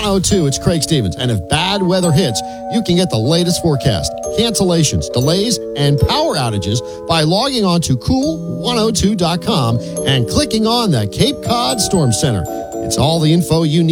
102. It's Craig Stevens. And if bad weather hits, you can get the latest forecast, cancellations, delays, and power outages by logging on to cool102.com and clicking on the Cape Cod Storm Center. It's all the info you need.